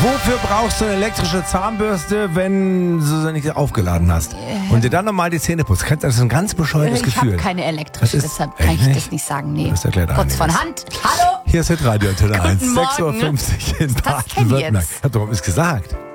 Wofür brauchst du eine elektrische Zahnbürste, wenn du sie nicht aufgeladen hast? Und dir dann nochmal die Zähne putzt? Das ist ein ganz bescheuertes Gefühl. Ich habe keine elektrische, deshalb kann ich das nicht sagen. Nee. Das erklärt kurz von Hand. Hallo? Hier ist Hitradio Antenne 1, Guten Morgen. 6:50 Uhr in Was ist das denn Baden-Württemberg. jetzt? Ich hab doch was gesagt.